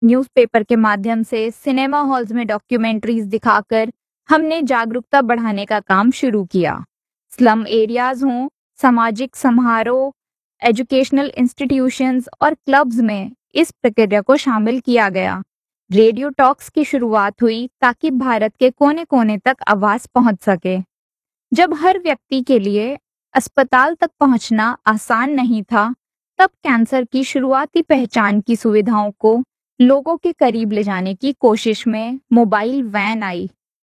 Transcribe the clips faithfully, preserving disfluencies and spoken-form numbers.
Newspaper के माध्यम से, सिनेमा हॉल्स में डॉक्यूमेंट्रीज दिखाकर हमने जागरूकता बढ़ाने का काम शुरू किया। स्लम एरियाज हों, सामाजिक समारोह, एजुकेशनल इंस्टीट्यूशंस और क्लब्स में इस प्रक्रिया को शामिल किया गया। रेडियो टॉक्स की शुरुआत हुई ताकि भारत के कोने-कोने तक आवाज पहुंच सके। जब हर व्यक्ति के लिए अस्पताल तक पहुंचना आसान नहीं था, तब कैंसर की शुरुआती पहचान की सुविधाओं को लोगों के करीब ले जाने की कोशिश में मोबाइल वैन आई,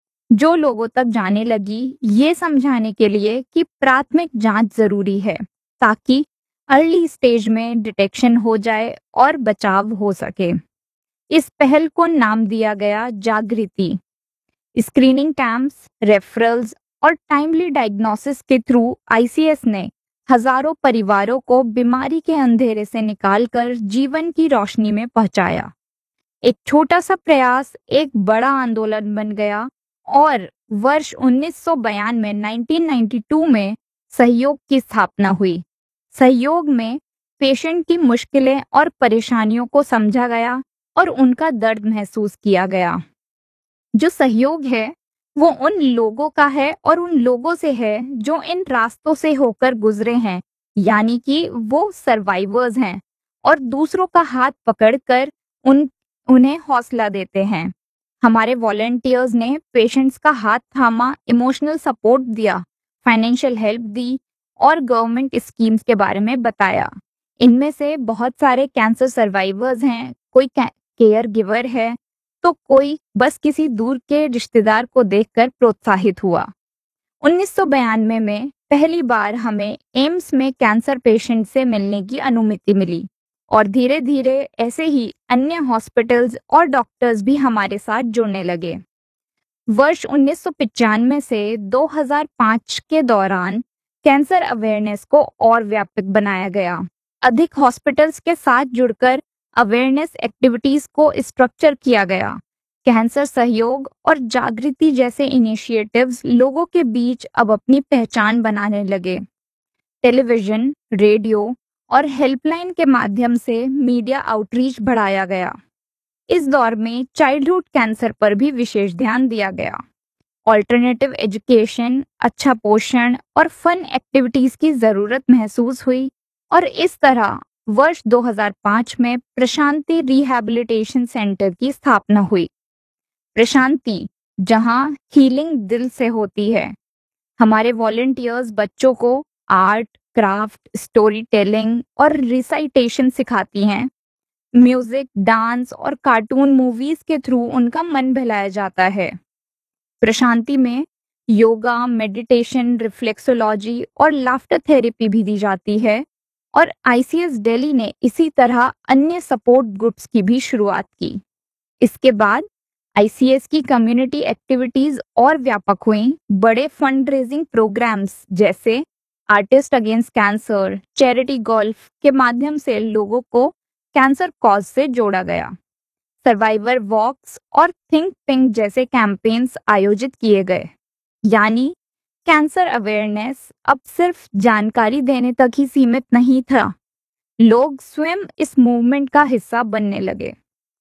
जो लोगों तक जाने लगी ये समझाने के लिए कि प्राथमिक जांच जरूरी है ताकि अर्ली स्टेज में डिटेक्शन हो जाए और बचाव हो सके। इस पहल को नाम दिया गया जागृति। स्क्रीनिंग कैंप्स, रेफरल्स और टाइमली डायग्नोसिस के थ्रू आईसीएस ने हजारों परिवारों को बीमारी के अंधेरे से निकालकर जीवन की रोशनी में पहुंचाया। एक छोटा सा प्रयास एक बड़ा आंदोलन बन गया और वर्ष उन्नीस सौ बानवे में उन्नीस सौ बानवे में सहयोग की स्थापना हुई। सहयोग में पेशेंट की मुश्किलें और परेशानियों को समझा गया और उनका दर्द महसूस किया गया। जो सहयोग है वो उन लोगों का है और उन लोगों से है जो इन रास्तों से होकर गुजरे हैं, यानी कि वो सर्वाइवर्स हैं और दूसरों का हाथ पकड़कर उन उन्हें हौसला देते हैं। हमारे वॉलंटियर्स ने पेशेंट्स का हाथ थामा, इमोशनल सपोर्ट दिया, फाइनेंशियल हेल्प दी और गवर्नमेंट स्कीम्स के बारे में बताया। इनमें से बहुत सारे कैंसर सर्वाइवर्स हैं, कोई केयर गिवर है तो कोई बस किसी दूर के रिश्तेदार को देखकर प्रोत्साहित हुआ। उन्नीस सौ बानवे में पहली बार हमें एम्स में कैंसर पेशेंट से मिलने की अनुमति मिली और धीरे धीरे ऐसे ही अन्य हॉस्पिटल्स और डॉक्टर्स भी हमारे साथ जुड़ने लगे। वर्ष उन्नीस सौ पचानवे से दो हज़ार पाँच के दौरान कैंसर अवेयरनेस को और व्यापक बनाया गया। अधिक हॉस्पिटल्स के साथ जुड़कर अवेयरनेस एक्टिविटीज को स्ट्रक्चर किया गया। कैंसर सहयोग और जागृति जैसे इनिशिएटिव्स लोगों के बीच अब अपनी पहचान बनाने लगे। टेलीविजन, रेडियो और हेल्पलाइन के माध्यम से मीडिया आउटरीच बढ़ाया गया। इस दौर में चाइल्डहुड कैंसर पर भी विशेष ध्यान दिया गया। ऑल्टरनेटिव एजुकेशन, अच्छा पोषण और फन एक्टिविटीज की जरूरत महसूस हुई और इस तरह वर्ष दो हज़ार पाँच में प्रशांति रिहैबिलिटेशन सेंटर की स्थापना हुई। प्रशांति, जहां हीलिंग दिल से होती है। हमारे वॉलंटियर्स बच्चों को आर्ट, क्राफ्ट, स्टोरी टेलिंग और रिसाइटेशन सिखाती हैं। म्यूजिक, डांस और कार्टून मूवीज के थ्रू उनका मन बहलाया जाता है। प्रशांति में योगा, मेडिटेशन, रिफ्लेक्सोलॉजी और लाफ्टर थेरेपी भी दी जाती है और आईसीएस दिल्ली ने इसी तरह अन्य सपोर्ट ग्रुप्स की भी शुरुआत की। इसके बाद आईसीएस की कम्युनिटी एक्टिविटीज और व्यापक हुई। बड़े फंड रेजिंग प्रोग्राम्स जैसे artist against cancer, charity golf के माध्यम से लोगों को कैंसर कॉज से जोड़ा गया। सर्वाइवर वॉक्स और थिंक पिंक जैसे कैंपेन्स आयोजित किए गए, यानी कैंसर अवेयरनेस अब सिर्फ जानकारी देने तक ही सीमित नहीं था, लोग स्वयं इस मूवमेंट का हिस्सा बनने लगे।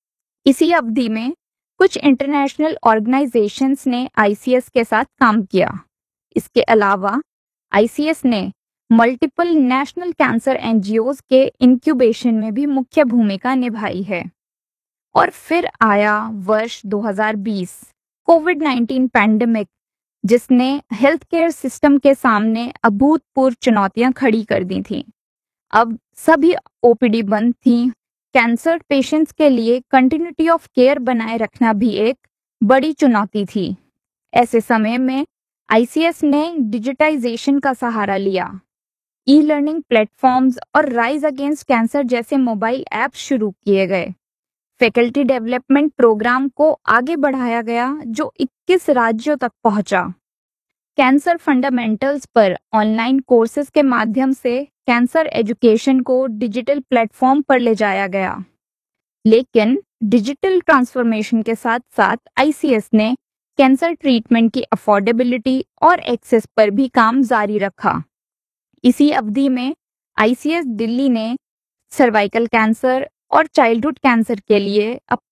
इसी अवधि में कुछ इंटरनेशनल ऑर्गेनाइजेशंस ने आईसीएस के साथ काम किया। इसके अलावा आईसीएस ने मल्टीपल नेशनल कैंसर एनजीओज के इंक्यूबेशन में भी मुख्य भूमिका निभाई है। और फिर आया वर्ष दो हज़ार बीस, कोविड नाइन्टीन पैंडेमिक, जिसने हेल्थ केयर सिस्टम के सामने अभूतपूर्व चुनौतियां खड़ी कर दी थीं। अब सभी ओपीडी बंद थीं। कैंसर पेशेंट्स के लिए कंटिन्यूटी ऑफ केयर बनाए रखना भी एक बड़ी चुनौती थी। ऐसे समय में आईसीएस ने डिजिटाइजेशन का सहारा लिया। ई लर्निंग प्लेटफॉर्म्स और राइज अगेंस्ट कैंसर जैसे मोबाइल ऐप्स शुरू किए गए। फैकल्टी डेवलपमेंट प्रोग्राम को आगे बढ़ाया गया जो इक्कीस राज्यों तक पहुंचा। कैंसर फंडामेंटल्स पर ऑनलाइन कोर्सेज के माध्यम से कैंसर एजुकेशन को डिजिटल प्लेटफॉर्म पर ले जाया गया। लेकिन डिजिटल ट्रांसफॉर्मेशन के साथ साथ आईसीएस ने कैंसर ट्रीटमेंट की अफोर्डेबिलिटी और एक्सेस पर भी काम जारी रखा। इसी अवधि में आईसीएस दिल्ली ने सर्वाइकल कैंसर और चाइल्डहुड कैंसर के लिए अब